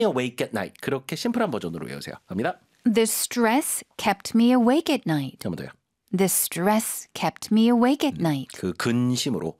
awake at night. 그렇게 심플한 버전으로 외우세요. 갑니다. The stress kept me awake at night. 한번 더요. The stress kept me awake at night. 그 근심으로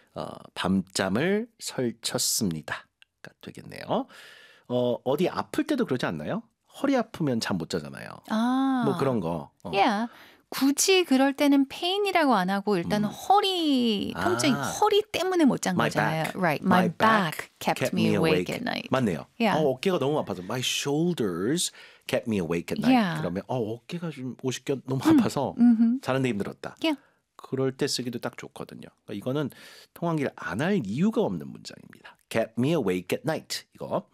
밤잠을 설쳤습니다가 되겠네요. 어디 아플 때도 그러지 않나요? 허리 아프면 잠 못 자잖아요. 아, 뭐 그런 거. Yeah. 굳이 그럴 때는 pain이라고 안 하고 일단 허리 통증, 허리 때문에 못 잔 My 거잖아요. back. Right. My back kept me awake at night. 맞네요. Yeah. 어깨가 너무 아파서 my shoulders kept me awake at night. Yeah. 그러면 어깨가 좀 오십견 너무 아파서 자는데 힘들었다. Yeah. 그럴 때 쓰기도 딱 좋거든요. 그러니까 이거는 통화기를 안 할 이유가 없는 문장입니다. kept me awake at night. 이거.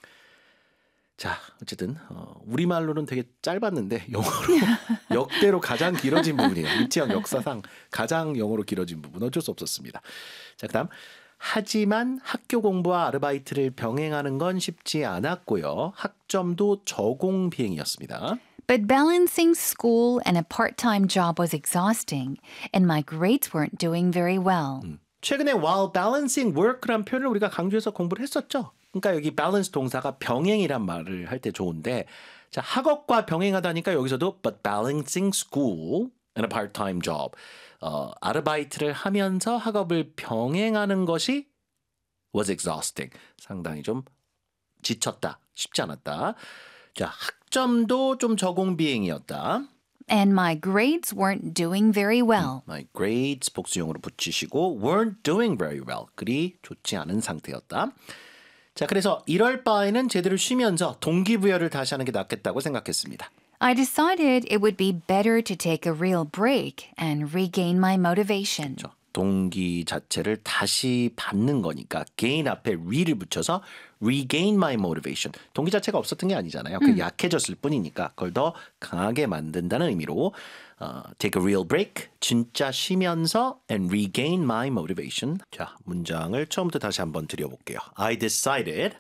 자, 어쨌든 우리말로는 되게 짧았는데 영어로 역대로 가장 길어진 부분이에요. 유치원 역사상 가장 영어로 길어진 부분 어쩔 수 없었습니다. 자, 그다음 하지만 학교 공부와 아르바이트를 병행하는 건 쉽지 않았고요. 학점도 저공 비행이었습니다. But balancing school and a part-time job was exhausting, and my grades weren't doing very well. 최근에 while balancing work란 표현을 우리가 강조해서 공부를 했었죠. 그러니까 여기 balance 동사가 병행이란 말을 할 때 좋은데 자, 학업과 병행하다니까 여기서도 but balancing school and a part-time job. 아르바이트를 하면서 학업을 병행하는 것이 was exhausting. 상당히 좀 지쳤다. 쉽지 않았다. 자, 학점도 좀 저공비행이었다. And my grades weren't doing very well. My grades 복수용으로 붙이시고 weren't doing very well. 그리 좋지 않은 상태였다. 자, 그래서 이럴 바에는 제대로 쉬면서 동기부여를 다시 하는 게 낫겠다고 생각했습니다. I decided it would be better to take a real break and regain my motivation. 그렇죠. 동기 자체를 다시 받는 거니까 gain 앞에 re를 붙여서 regain my motivation. 동기 자체가 없었던 게 아니잖아요. 그 약해졌을 뿐이니까 그걸 더 강하게 만든다는 의미로 take a real break, 진짜 쉬면서 and regain my motivation. 자, 문장을 처음부터 다시 한번 드려볼게요. I decided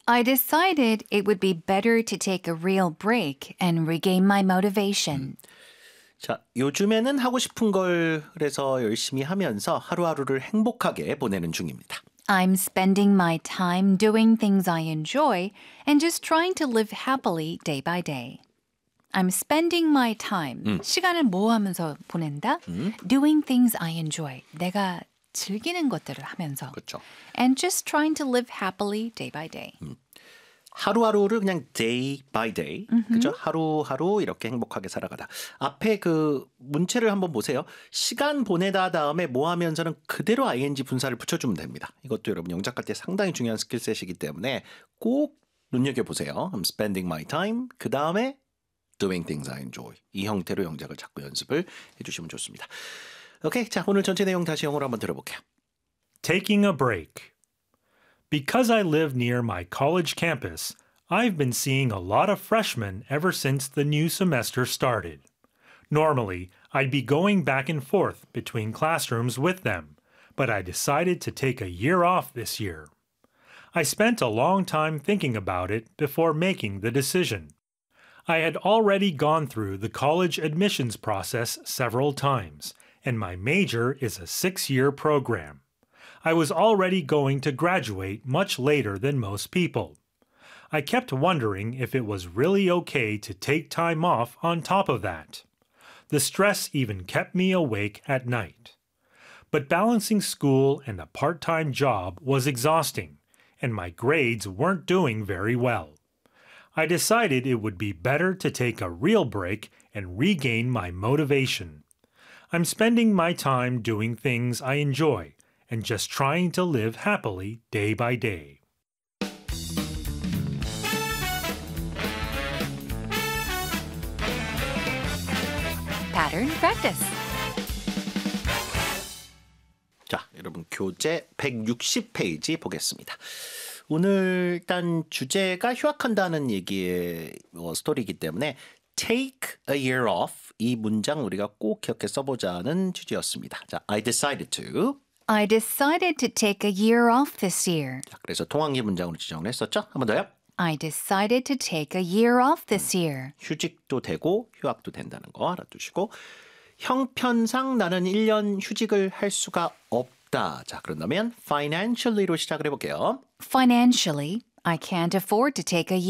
it would be better to take a real break and regain my motivation. 자, 요즘에는 하고 싶은 걸 그래서 열심히 하면서 하루하루를 행복하게 보내는 중입니다. I'm spending my time doing things I enjoy and just trying to live happily day by day. I'm spending my time. 시간을 뭐 하면서 보낸다? Doing things I enjoy. 내가 즐기는 것들을 하면서. 그렇죠. And just trying to live happily day by day. 하루하루를 그냥 day by day, 그죠? 하루하루 이렇게 행복하게 살아가다. 앞에 그 문체를 한번 보세요. 시간 보내다 다음에 뭐 하면서는 그대로 ing 분사를 붙여주면 됩니다. 이것도 여러분 영작할 때 상당히 중요한 스킬셋이기 때문에 꼭 눈여겨보세요. I'm spending my time. 그 다음에 doing things I enjoy. 이 형태로 영작을 자꾸 연습을 해주시면 좋습니다. 오케이, 자 오늘 전체 내용 다시 영어로 한번 들어볼게요. Taking a break. Because I live near my college campus, I've been seeing a lot of freshmen ever since the new semester started. Normally, I'd be going back and forth between classrooms with them, but I decided to take a year off this year. I spent a long time thinking about it before making the decision. I had already gone through the college admissions process several times, and my major is a 6-year program. I was already going to graduate much later than most people. I kept wondering if it was really okay to take time off on top of that. The stress even kept me awake at night. But balancing school and a part-time job was exhausting, and my grades weren't doing very well. I decided it would be better to take a real break and regain my motivation. I'm spending my time doing things I enjoy and just trying to live happily day by day. Pattern practice. 자, 여러분 교재 160페이지 보겠습니다. 오늘 일단 주제가 휴학한다는 얘기의 스토리이기 때문에 take a year off 이 문장 우리가 꼭 기억해 써보자는 주제였습니다. 자, I decided to take a year off this year. 자, 그래서 통항기 문장으로 지정을 했었죠. 한 번 더요. I decided to take a year off this year. 휴직도 되고 휴학도 된다는 거 알아두시고 형편상 나는 1년 휴직을 할 수가 없다. 자, 그런다면 financially로 시작을 해볼게요. Financially, I can't afford to take a year